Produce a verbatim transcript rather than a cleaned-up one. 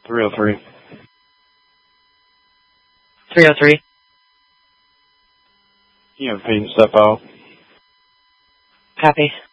three oh three. three oh three. You have paint step out. Copy.